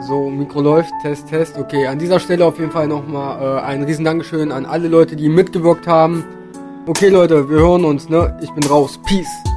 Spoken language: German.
so, Mikro läuft, Test, Test. Okay, an dieser Stelle auf jeden Fall nochmal ein riesen Dankeschön an alle Leute, die mitgewirkt haben. Okay, Leute, wir hören uns, ne? Ich bin raus. Peace.